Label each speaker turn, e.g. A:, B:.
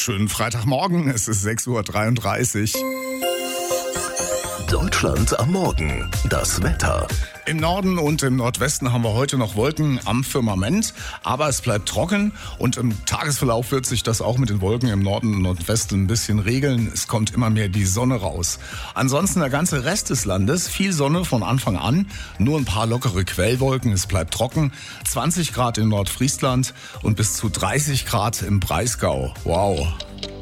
A: Schönen Freitagmorgen, es ist 6:33 Uhr.
B: Deutschland am Morgen. Das Wetter.
A: Im Norden und im Nordwesten haben wir heute noch Wolken am Firmament, aber es bleibt trocken und im Tagesverlauf wird sich das auch mit den Wolken im Norden und Nordwesten ein bisschen regeln. Es kommt immer mehr die Sonne raus. Ansonsten der ganze Rest des Landes, viel Sonne von Anfang an, nur ein paar lockere Quellwolken, es bleibt trocken. 20 Grad in Nordfriesland und bis zu 30 Grad im Breisgau. Wow.